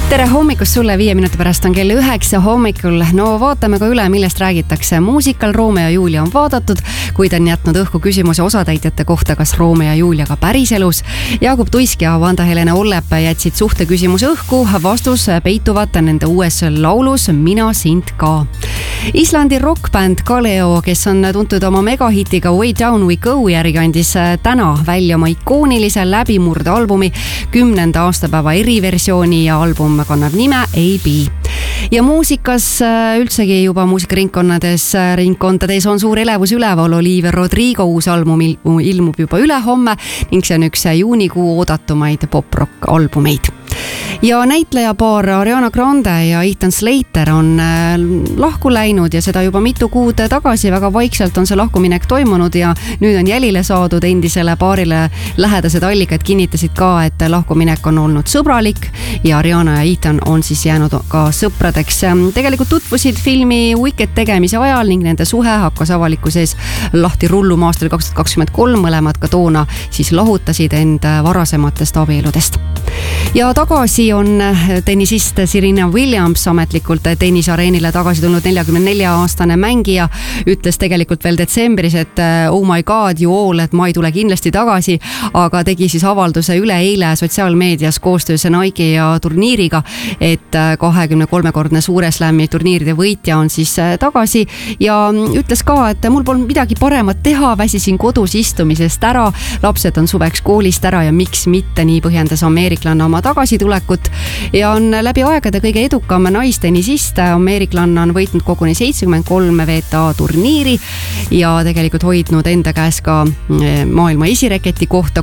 Tere hommikust sulle, 5 minuti pärast on kell 9 hommikul. No vaatame ka üle, millest räägitakse. Muusikal Romeo ja Julia on vaadatud, kuid on jätnud õhku küsimuse osatäitjate kohta, kas Romeo ja Julia ka päriselus. Jakub Tuisk ja Vanda-Helene Ollep jätsid suhte küsimuse õhku. Vastus peituvat nende uues laulus Mina sind ka. Islandi rockbänd Kaleo, kes on tuntud oma megahitiga Way Down We Go järgi, andis täna välja oma ikoonilise läbimurdealbumi 10. aastapäeva eriversiooni ja album kannab nime AB. Ja muusikas üldsegi juba muusikaringkondades on suur elevus üleval. Olivia Rodrigo uus album ilmub juba ülehomme ning see on üks juunikuu oodatumaid pop-rock albumeid. Ja näitlejapaar Ariana Grande ja Ethan Slater on lahku läinud ja seda juba mitu kuud tagasi. Väga vaikselt on see lahkuminek toimunud ja nüüd on jälile saadud. Endisele paarile lähedased allikad kinnitasid ka, et lahkuminek on olnud sõbralik ja Ariana ja Ethan on siis jäänud ka sõpradeks. Tegelikult tutvusid filmi Wicked tegemise ajal ning nende suhe hakkas avalikkuses lahti rulluma aastal 2023. Mõlemad ka toona siis lahutasid end varasematest abieludest. Ja tagasi on tennisist Serena Williams, ametlikult tennisareenile tagasi tulnud 44-aastane mängija. Ütles tegelikult veel detsembris, et oh my god, you all, et ma ei tule kindlasti tagasi, aga tegi siis avalduse üleeile sotsiaalmeedias koostöös Nike ja turniiriga, et 23-kordne Suure Slami turniiride võitja on siis tagasi ja ütles ka, et mul polnud midagi paremat teha, väsisin kodus istumisest ära, lapsed on suveks koolist ära ja miks mitte, nii põhjendas ameeriklanna oma tagasitulekut ja on läbi aegade kõige edukam naistennisist. Ameeriklanna on võitnud koguni 73 VTA turniiri ja tegelikult hoidnud enda käes ka maailma esireketi kohta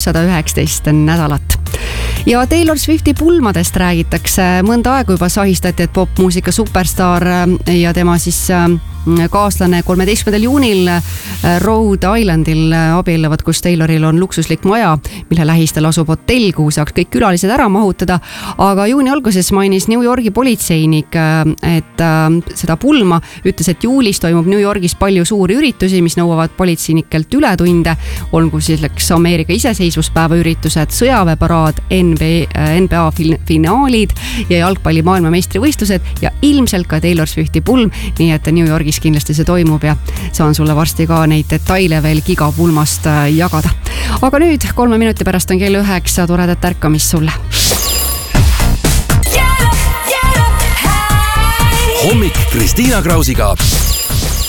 319 nädalat. Ja Taylor Swifti pulmadest räägitakse. Mõnda aega juba sahistati, et popmuusika superstaar ja tema siis kaaslane 13. juunil Rhode Islandil abielluvad, kus Tayloril on luksuslik maja, mille lähistel asub hotell, kuhu saaks kõik külalised ära mahutada. Aga juuni alguses mainis New Yorgi politseinik, et seda pulma, ütles, et juulis toimub New Yorgis palju suuri üritusi, mis nõuavad politseinikelt ületunde, olgu siis Ameerika iseseisvuspäeva üritused, sõjaväeparaad, NBA finaalid ja jalgpalli maailmameistrivõistlused ja ilmselt ka Taylor Swifti pulm, nii et New Yorgis kindlasti see toimub ja saan sulle varsti ka neid detaile veel gigapulmast jagada. Aga nüüd 3 minuti pärast on kell 9, toredat ärkamist sulle. Hommik Kristiina Krausiga.